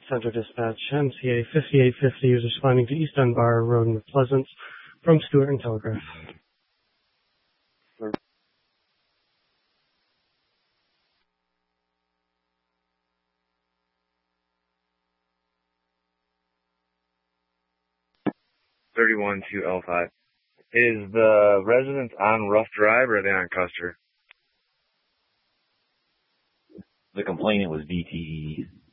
Center Dispatch, MCA 5850 is responding to East Dunbar Road in Pleasance from Stewart and Telegraph. 31 to L5. Is the residence on Rough Drive or are they on Custer? The complainant was VTE.